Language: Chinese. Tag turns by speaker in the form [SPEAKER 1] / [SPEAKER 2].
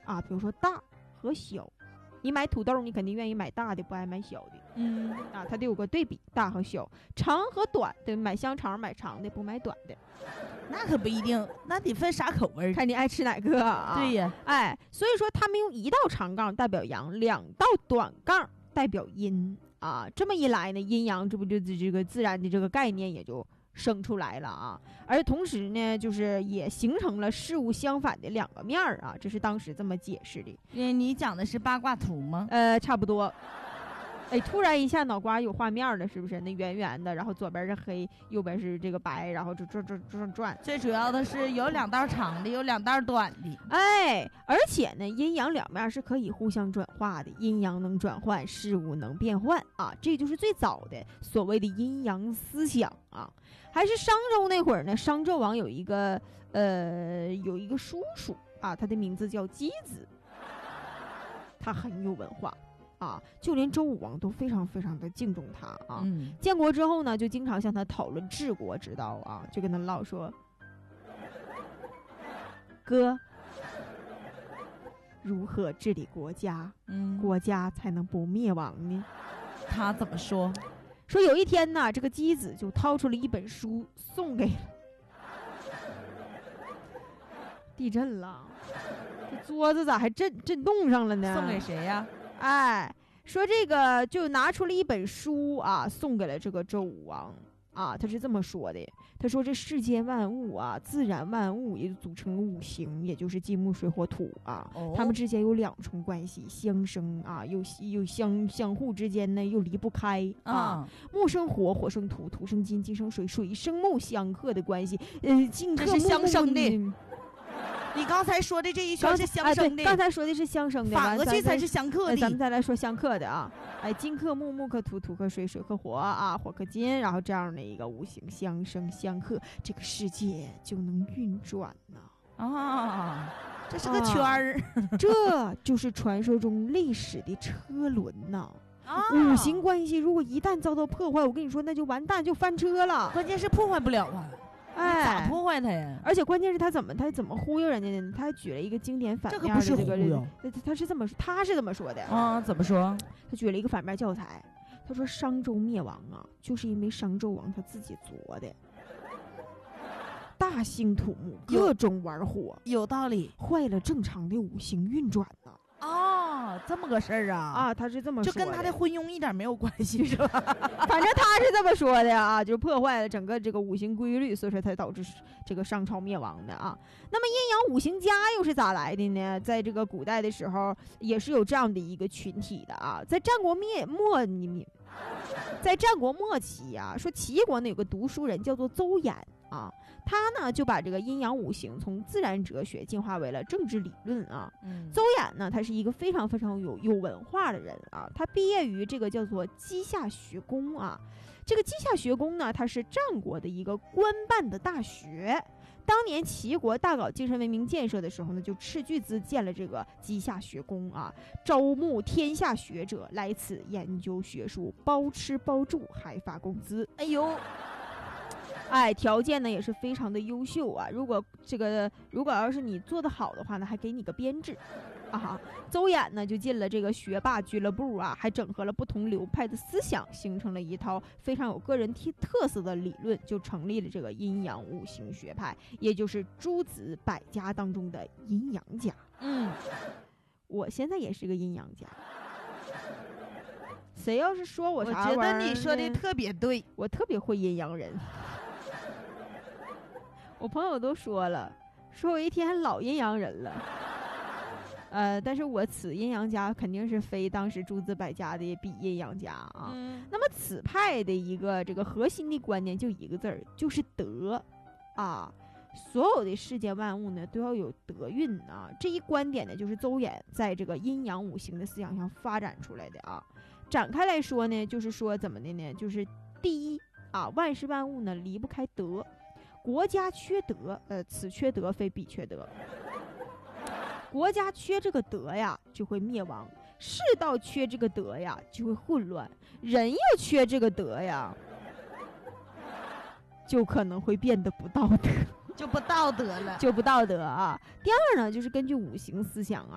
[SPEAKER 1] 啊，比如说大和小。你买土豆，你肯定愿意买大的，不爱买小的。啊，它得有个对比，大和小，长和短的，买香肠买长的，不买短的。
[SPEAKER 2] 那可不一定，那得分啥口味，
[SPEAKER 1] 看你爱吃哪个啊？
[SPEAKER 2] 对呀，
[SPEAKER 1] 哎，所以说他们用一道长杠代表阳，2道短杠代表阴啊。这么一来呢，阴阳这不就这个自然的这个概念也就生出来了啊。而同时呢，就是也形成了事物相反的2个面啊，这是当时这么解释的。
[SPEAKER 2] 你讲的是八卦图吗？
[SPEAKER 1] 差不多。哎，突然一下脑瓜有画面了，是不是？那圆圆的，然后左边是黑，右边是这个白，然后就转。
[SPEAKER 2] 最主要的是有2道长的，有2道短的。
[SPEAKER 1] 哎，而且呢，阴阳两面是可以互相转化的，阴阳能转换，事物能变换啊，这就是最早的所谓的阴阳思想啊。还是商周那会儿呢，商纣王有一个叔叔啊，他的名字叫箕子，他很有文化。啊，就连周武王都非常非常的敬重他啊。建国之后呢，就经常向他讨论治国之道啊，就跟他唠说，哥，如何治理国家，国家才能不灭亡呢？
[SPEAKER 2] 他怎么说？
[SPEAKER 1] 说有一天呢，这个箕子就掏出了一本书送给了，地震了，这桌子咋还震动上了呢？
[SPEAKER 2] 送给谁呀？
[SPEAKER 1] 哎，说这个就拿出了一本书啊，送给了这个周武王啊。他是这么说的，他说这世间万物啊，自然万物也就组成了5行，也就是金木水火土啊。它们之间有2重关系，相生啊，又相互之间呢又离不开啊。木生火，火生土，土生金，金生水，水生木，相克的关系。金克木，
[SPEAKER 2] 这是相生的。你刚才说的这一圈是相生的，
[SPEAKER 1] 刚才说的是相生的，
[SPEAKER 2] 反过去才是相克的。
[SPEAKER 1] 咱们再来说相克的啊，哎，金克木，木克土，土克水，水克火啊，火克金，然后这样的一个5行相生相克，这个世界就能运转呢。
[SPEAKER 2] 啊，这是个圈儿，
[SPEAKER 1] 这就是传说中历史的车轮呐。5行关系如果一旦遭到破坏，我跟你说那就完蛋，就翻车了。
[SPEAKER 2] 关键是破坏不了啊。
[SPEAKER 1] 哎，
[SPEAKER 2] 咋破坏他呀？
[SPEAKER 1] 而且关键是他怎么忽悠人家呢？他还举了一个经典反面的这个，
[SPEAKER 2] 这个不是忽悠，
[SPEAKER 1] 他是这么说的
[SPEAKER 2] 啊？怎么说？
[SPEAKER 1] 他举了一个反面教材，他说商周灭亡啊，就是因为商纣王他自己作的，大兴土木，各种玩火，
[SPEAKER 2] 有道理，
[SPEAKER 1] 坏了正常的5行运转呢。
[SPEAKER 2] 哦，这么个事儿啊！
[SPEAKER 1] 啊，他是这么说的，
[SPEAKER 2] 就跟他的婚姻一点没有关系，是吧？
[SPEAKER 1] 反正他是这么说的啊，就是破坏了整个这个5行规律，所以说才导致这个商朝灭亡的啊。那么阴阳5行家又是咋来的呢？在这个古代的时候，也是有这样的一个群体的啊。在战国末期啊，说齐国呢有个读书人叫做邹衍啊，他呢就把这个阴阳5行从自然哲学进化为了政治理论啊。邹衍呢，他是一个非常非常有文化的人啊，他毕业于这个叫做稷下学宫啊。这个稷下学宫呢，它是战国的一个官办的大学。当年齐国大搞精神文明建设的时候呢，就斥巨资建了这个稷下学宫啊，招募天下学者来此研究学术，包吃包住还发工资。哎呦！哎，条件呢也是非常的优秀啊。如果要是你做得好的话呢，还给你个编制啊。邹衍呢就进了这个学霸俱乐部啊，还整合了不同流派的思想，形成了一套非常有个人特色的理论，就成立了这个阴阳5行学派，也就是诸子百家当中的阴阳家。我现在也是个阴阳家。谁要是说我啥玩意儿，
[SPEAKER 2] 我觉得你说的特别对，
[SPEAKER 1] 我特别会阴阳人。我朋友都说了，说我一天老阴阳人了。但是我此阴阳家肯定是非当时诸子百家的比阴阳家啊。那么此派的一个这个核心的观念就一个字儿，就是德啊。所有的世间万物呢都要有德运啊。这一观点呢，就是邹衍在这个阴阳5行的思想上发展出来的啊。展开来说呢，就是说怎么的呢？就是第一啊，万事万物呢离不开德。国家缺德，此缺德非彼缺德。国家缺这个德呀，就会灭亡；世道缺这个德呀，就会混乱；人又缺这个德呀，就可能会变得不道德。
[SPEAKER 2] 就不道德了，
[SPEAKER 1] 就不道德啊。第二呢，就是根据5行思想啊，